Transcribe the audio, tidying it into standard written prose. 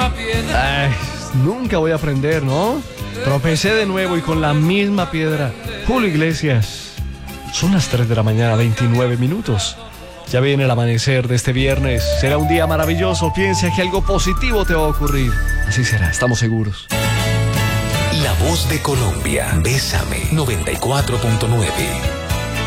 Ay, nunca voy a aprender, ¿no? Tropecé de nuevo y con la misma piedra. Julio Iglesias. Son las 3 de la mañana, 29 minutos. Ya viene el amanecer de este viernes. Será un día maravilloso. Piensa que algo positivo te va a ocurrir. Así será, estamos seguros. La voz de Colombia. Bésame 94.9.